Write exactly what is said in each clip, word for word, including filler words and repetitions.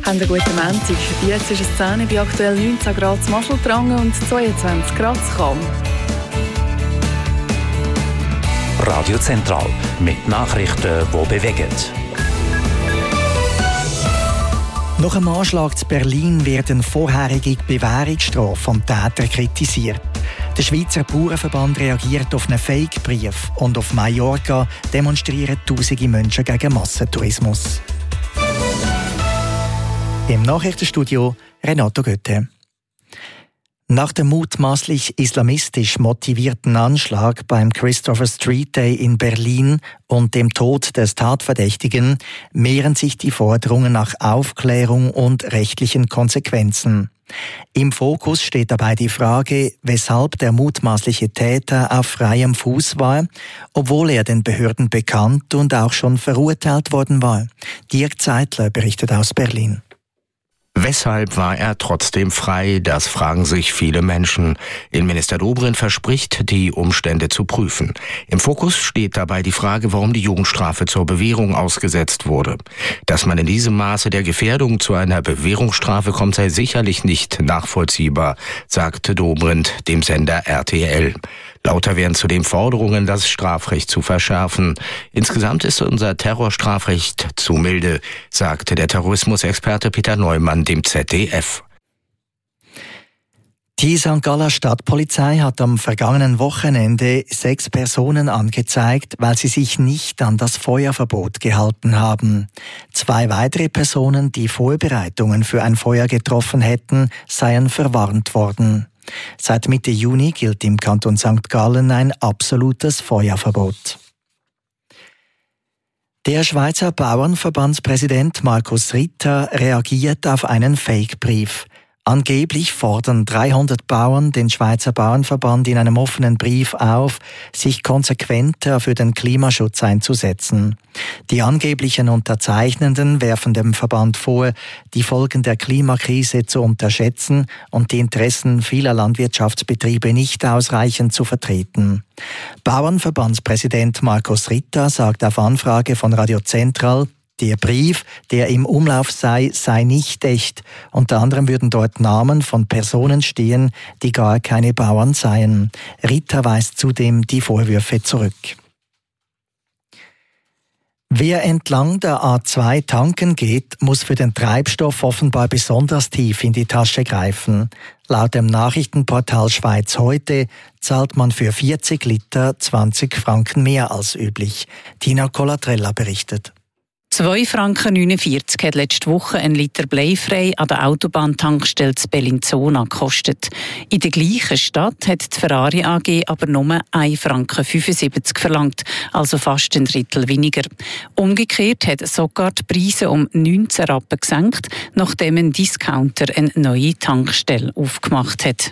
Haben einen guten Montag. Jetzt ist es zehn, bei aktuell neunzehn Grad in Mascheltrangen und zweiundzwanzig Grad in Cham. Radio Zentral mit Nachrichten, die bewegen. Nach einem Anschlag in Berlin wird eine vorherige Bewährungsstrafe vom Täter kritisiert. Der Schweizer Bauernverband reagiert auf einen Fake-Brief und auf Mallorca demonstrieren tausende Menschen gegen Massentourismus. Im Nachrichtenstudio Renato Götte. Nach dem mutmaßlich islamistisch motivierten Anschlag beim Christopher Street Day in Berlin und dem Tod des Tatverdächtigen mehren sich die Forderungen nach Aufklärung und rechtlichen Konsequenzen. Im Fokus steht dabei die Frage, weshalb der mutmaßliche Täter auf freiem Fuß war, obwohl er den Behörden bekannt und auch schon verurteilt worden war. Dirk Zeitler berichtet aus Berlin. Weshalb war er trotzdem frei? Das fragen sich viele Menschen. Innenminister Dobrindt verspricht, die Umstände zu prüfen. Im Fokus steht dabei die Frage, warum die Jugendstrafe zur Bewährung ausgesetzt wurde. Dass man in diesem Maße der Gefährdung zu einer Bewährungsstrafe kommt, sei sicherlich nicht nachvollziehbar, sagte Dobrindt dem Sender R T L. Lauter werden zudem Forderungen, das Strafrecht zu verschärfen. Insgesamt ist unser Terrorstrafrecht zu milde, sagte der Terrorismusexperte Peter Neumann dem Z D F. Die Sankt Galler Stadtpolizei hat am vergangenen Wochenende sechs Personen angezeigt, weil sie sich nicht an das Feuerverbot gehalten haben. Zwei weitere Personen, die Vorbereitungen für ein Feuer getroffen hätten, seien verwarnt worden. Seit Mitte Juni gilt im Kanton Sankt Gallen ein absolutes Feuerverbot. Der Schweizer Bauernverbandspräsident Markus Ritter reagiert auf einen Fake-Brief. Angeblich fordern dreihundert Bauern den Schweizer Bauernverband in einem offenen Brief auf, sich konsequenter für den Klimaschutz einzusetzen. Die angeblichen Unterzeichnenden werfen dem Verband vor, die Folgen der Klimakrise zu unterschätzen und die Interessen vieler Landwirtschaftsbetriebe nicht ausreichend zu vertreten. Bauernverbandspräsident Markus Ritter sagt auf Anfrage von Radio Zentral, der Brief, der im Umlauf sei, sei nicht echt. Unter anderem würden dort Namen von Personen stehen, die gar keine Bauern seien. Ritter weist zudem die Vorwürfe zurück. Wer entlang der A zwei tanken geht, muss für den Treibstoff offenbar besonders tief in die Tasche greifen. Laut dem Nachrichtenportal Schweiz heute zahlt man für vierzig Liter zwanzig Franken mehr als üblich. Tina Colatrella berichtet. zwei Franken neunundvierzig hat letzte Woche ein Liter bleifrei an der Autobahntankstelle zu Bellinzona gekostet. In der gleichen Stadt hat die Ferrari A G aber nur ein Franken fünfundsiebzig verlangt, also fast ein Drittel weniger. Umgekehrt hat sogar die Preise um neunzehn Rappen gesenkt, nachdem ein Discounter eine neue Tankstelle aufgemacht hat.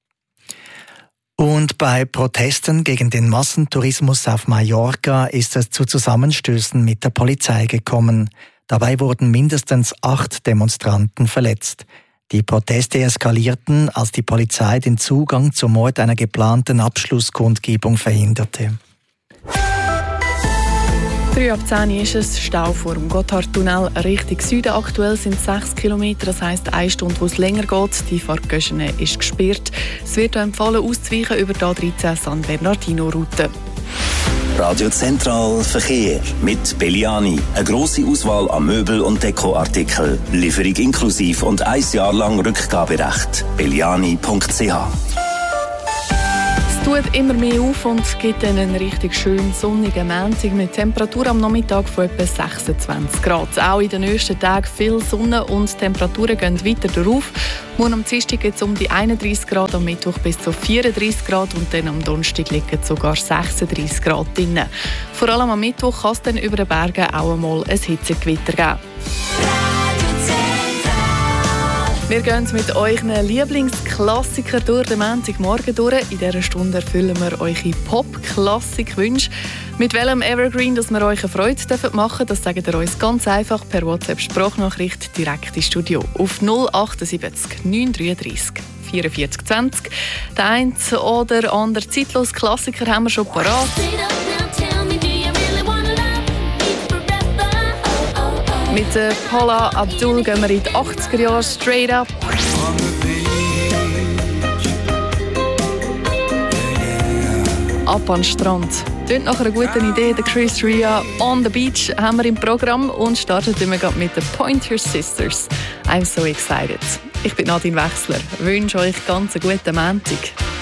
Und bei Protesten gegen den Massentourismus auf Mallorca ist es zu Zusammenstößen mit der Polizei gekommen. Dabei wurden mindestens acht Demonstranten verletzt. Die Proteste eskalierten, als die Polizei den Zugang zum Ort einer geplanten Abschlusskundgebung verhinderte. Früh ab zehn Uhr ist es Stau vor dem Gotthardtunnel Richtung Süden. Aktuell sind es sechs Kilometer, das heisst eine Stunde, wo es länger geht. Die Fahrtgöschene ist gesperrt. Es wird empfohlen, auszuweichen über die A dreizehn San Bernardino-Route. Radio Zentral Verkehr mit Belliani. Eine grosse Auswahl an Möbel- und Dekoartikeln. Lieferung inklusive und ein Jahr lang Rückgaberecht. belliani punkt c h. Es tut immer mehr auf und es gibt einen richtig schönen sonnigen Montag mit Temperatur am Nachmittag von etwa sechsundzwanzig Grad. Auch in den nächsten Tagen viel Sonne und die Temperaturen gehen weiter darauf. Morgen am Dienstag geht es um die einunddreissig Grad, am Mittwoch bis zu vierunddreissig Grad und dann am Donnerstag liegen sogar sechsunddreissig Grad drin. Vor allem am Mittwoch kann es dann über den Bergen auch einmal ein Hitzegewitter geben. Wir gehen mit euren Lieblingsklassikern durch den Montagmorgen durch. In dieser Stunde erfüllen wir eure Pop-Klassik-Wünsche. Mit welchem Evergreen, dass wir euch eine Freude machen dürfen, das sagt ihr uns ganz einfach per WhatsApp-Sprachnachricht direkt ins Studio auf null achtundsiebzig neunhundertdreiunddreißig vierundvierzig zwanzig. Der eine oder andere zeitlose Klassiker haben wir schon parat. Mit der Paula Abdul gehen wir in die achtziger Jahre straight up. Ab an den Strand. Tönt nach einer guten Idee. Der Chris Ria On the Beach haben wir im Programm und starten wir gerade mit den Pointer Sisters. I'm so excited. Ich bin Nadine Wechsler. Ich wünsche euch ganz einen guten Montag.